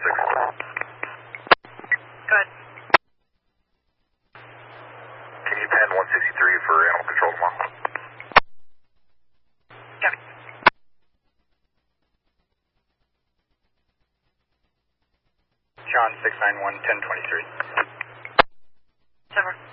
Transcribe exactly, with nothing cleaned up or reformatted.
six. Go ahead. Can you pen one sixty-three for animal control tomorrow? Copy. John six nine one, ten twenty-three. Over.